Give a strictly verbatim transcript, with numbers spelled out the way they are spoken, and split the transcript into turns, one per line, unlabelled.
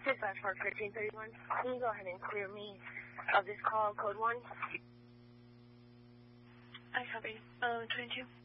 Dispatch Park thirteen thirty-one. Can you go ahead and clear me of this call, code one?
I copy. Uh, twenty-two.